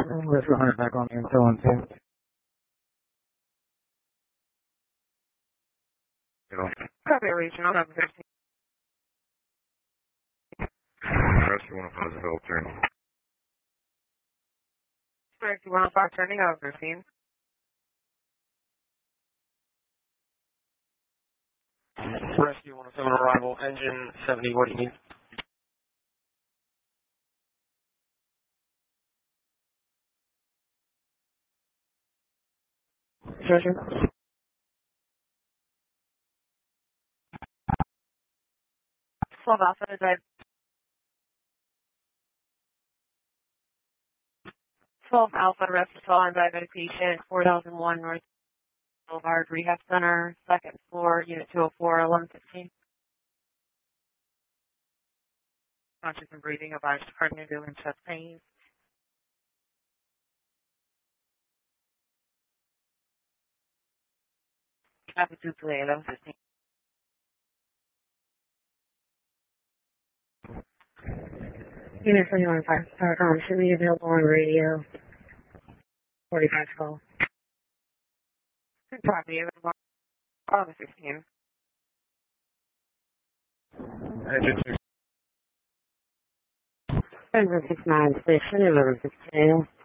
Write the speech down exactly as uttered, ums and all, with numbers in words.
Let's go hundred back on the intel one two. Copy regional number fifteen. Rescue one oh five is a help turn. Rescue one oh five turning over fifteen. Rescue one oh seven arrival, engine seventy, what do you need? Treasure. twelve Alpha to dive. twelve Alpha to respiratory and diabetic patient, four thousand one North Boulevard Rehab Center, second floor, unit two oh four, eleven fifteen. Conscious and breathing, advised to cardiac and chest pain. Copy two play, eleven fifteen. Unit twenty-one five, Powercom should be available on radio. forty-five call. Copy, eleven fifteen. Engine two. Denver six nine station, eleven sixteen.